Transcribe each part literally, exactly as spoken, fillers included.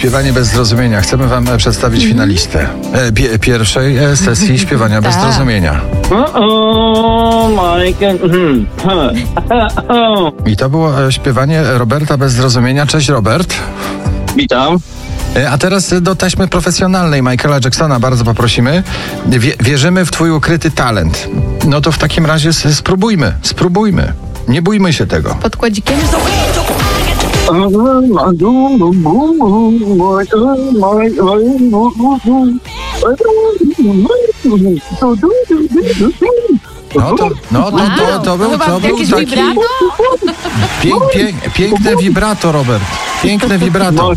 Śpiewanie bez zrozumienia. Chcemy wam e, przedstawić finalistę e, pie, pierwszej e, sesji śpiewania bez zrozumienia. O, Michael. I to było e, śpiewanie Roberta bez zrozumienia. Cześć, Robert. Witam. E, A teraz e, do taśmy profesjonalnej Michaela Jacksona bardzo poprosimy. Wie, wierzymy w twój ukryty talent. No to w takim razie s- spróbujmy, spróbujmy. Nie bójmy się tego. Podkładzikiem? No to, no to, to, to był, to był Jakieś taki vibrato? pięk, pięk, piękne vibrato, Robert. Piękne vibrato.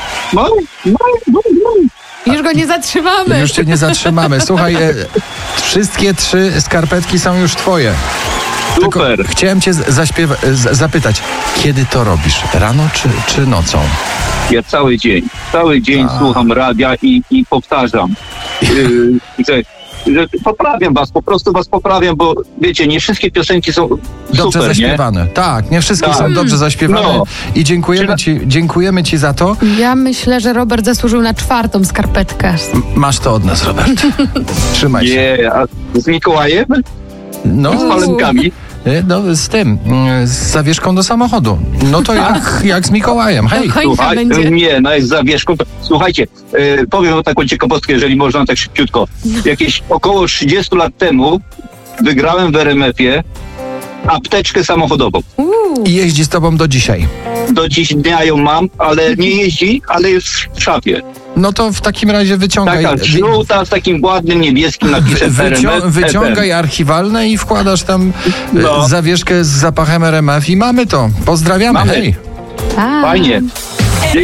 Już go nie zatrzymamy. Już cię nie zatrzymamy. Słuchaj, e, wszystkie trzy skarpetki są już twoje. Tylko Super. chciałem cię zaśpiewa- z- zapytać, kiedy to robisz? Rano czy, czy nocą? Ja cały dzień, cały dzień A. słucham radia i, i powtarzam, yy, że, że poprawiam was, po prostu was poprawiam, bo wiecie, nie wszystkie piosenki są Dobrze super, nie? zaśpiewane. Tak, nie wszystkie Tak. są dobrze zaśpiewane. No. I dziękujemy ci, dziękujemy ci za to. Ja myślę, że Robert zasłużył na czwartą skarpetkę. M- Masz to od nas, Robert. Trzymaj się. Nie, a z Mikołajem? No, Z palenkami? e, no, z tym, mm, z zawieszką do samochodu. No to jak, jak z Mikołajem. Hej. Do końca Słuchaj, będzie. nie, no jest zawieszką. To, słuchajcie, yy, powiem taką ciekawostkę, jeżeli można tak szybciutko. Jakieś około trzydzieści lat temu wygrałem w er em efie apteczkę samochodową. Uuu. I jeździ z tobą do dzisiaj. Do dziś dnia ją mam, ale nie jeździ, ale jest w szafie. No to w takim razie wyciągaj. Taka wi- żółta z takim ładnym niebieskim napisem Wy, wycią, er em ef. wyciągaj archiwalne i wkładasz tam e, No. zawieszkę z zapachem er em ef i mamy to. Pozdrawiamy. Mamy. Hej. Tak. Fajnie.